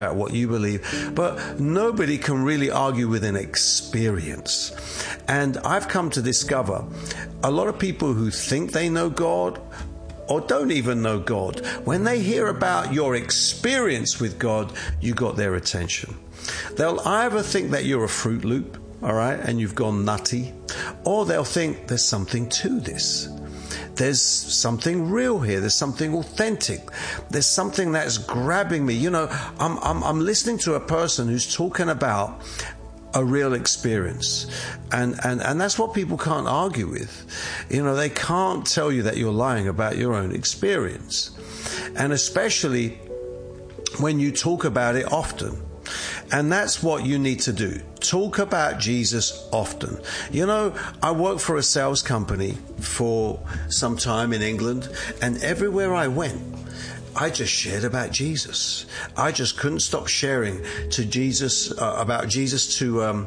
what you believe, but nobody can really argue with an experience. And I've come to discover a lot of people who think they know God or don't even know God, when they hear about your experience with God, you got their attention. They'll either think that you're a Fruit Loop, all right, and you've gone nutty, or they'll think there's something to this. There's something real here. There's something authentic. There's something that's grabbing me. You know, I'm listening to a person who's talking about a real experience. And that's what people can't argue with. You know, they can't tell you that you're lying about your own experience. And especially when you talk about it often. And that's what you need to do. Talk about Jesus often. You know, I worked for a sales company for some time in England, and everywhere I went, I just shared about Jesus. I just couldn't stop sharing to Jesus about Jesus to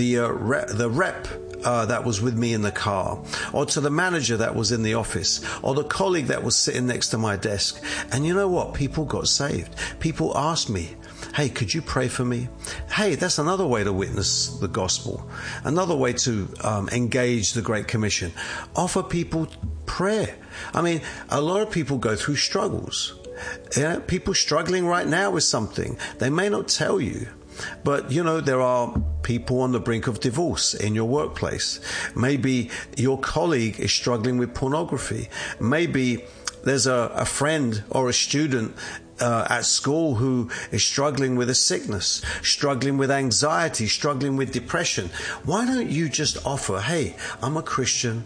the rep that was with me in the car, or to the manager that was in the office, or the colleague that was sitting next to my desk. And you know what? People got saved. People asked me, hey, could you pray for me? Hey, that's another way to witness the gospel. Another way to engage the Great Commission. Offer people prayer. I mean, a lot of people go through struggles. Yeah, people struggling right now with something. They may not tell you. But, you know, there are people on the brink of divorce in your workplace. Maybe your colleague is struggling with pornography. Maybe there's a friend or a student at school who is struggling with a sickness, struggling with anxiety, struggling with depression. Why don't you just offer, hey, I'm a Christian.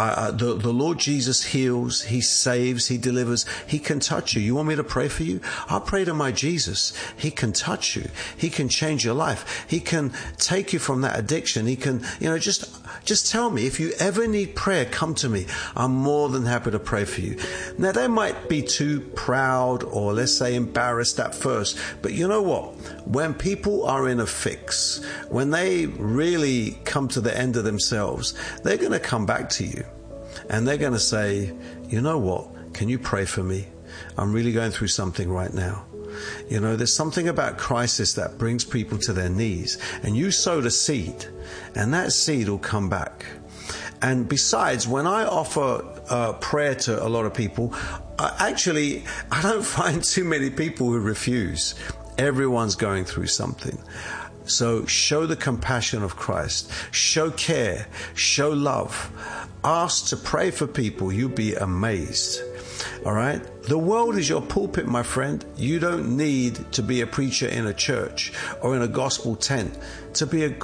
The Lord Jesus heals, He saves, He delivers. He can touch you. You want me to pray for you? I'll pray to my Jesus. He can touch you. He can change your life. He can take you from that addiction. He can, you know, just tell me. If you ever need prayer, come to me. I'm more than happy to pray for you. Now, they might be too proud, or let's say embarrassed at first, but you know what? When people are in a fix, when they really come to the end of themselves, they're going to come back to you and they're going to say, you know what? Can you pray for me? I'm really going through something right now. You know, there's something about crisis that brings people to their knees, and you sowed a seed, and that seed will come back. And besides, when I offer prayer to a lot of people, I don't find too many people who refuse. Everyone's going through something. So show the compassion of Christ. Show care. Show love. Ask to pray for people. You'll be amazed. All right? The world is your pulpit, my friend. You don't need to be a preacher in a church or in a gospel tent to be a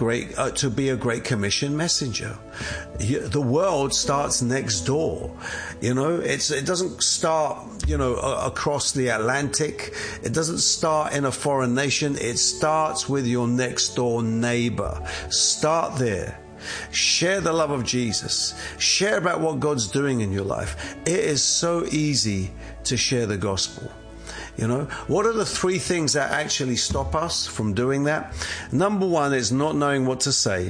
great commission messenger. The world starts next door. You know, it doesn't start, you know, across the Atlantic. It doesn't start in a foreign nation. It starts with your next door neighbor. Start there. Share the love of Jesus. Share about what God's doing in your life. It is so easy to share the gospel. You know, what are the 3 things that actually stop us from doing that? Number 1 is not knowing what to say.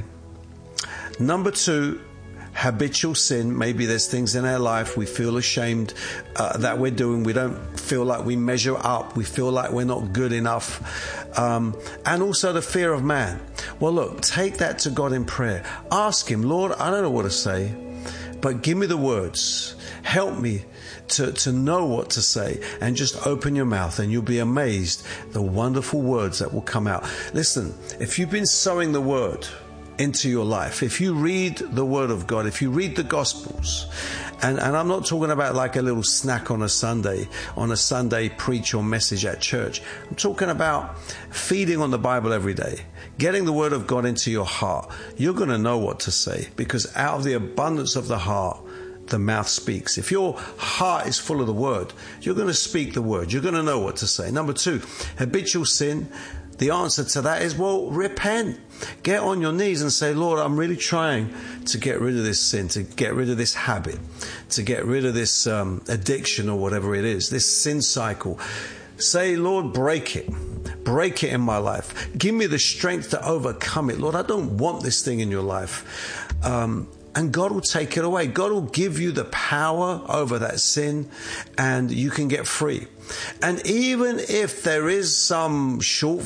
Number 2, habitual sin. Maybe there's things in our life we feel ashamed that we're doing. We don't feel like we measure up. We feel like we're not good enough. And also the fear of man. Well, look, take that to God in prayer. Ask Him, Lord, I don't know what to say, but give me the words. Help me to know what to say, and just open your mouth and you'll be amazed the wonderful words that will come out. Listen, if you've been sowing the word into your life, if you read the word of God, if you read the Gospels, and I'm not talking about like a little snack on a Sunday preach or message at church. I'm talking about feeding on the Bible every day, getting the word of God into your heart. You're going to know what to say, because out of the abundance of the heart, the mouth speaks. If your heart is full of the word, you're going to speak the word. You're going to know what to say. Number 2, habitual sin. The answer to that is, well, repent. Get on your knees and say, Lord, I'm really trying to get rid of this sin, to get rid of this habit, to get rid of this addiction or whatever it is, this sin cycle. Say, Lord, break it. Break it in my life. Give me the strength to overcome it. Lord, I don't want this thing in your life. and God will take it away. God will give you the power over that sin, and you can get free. And even if there is some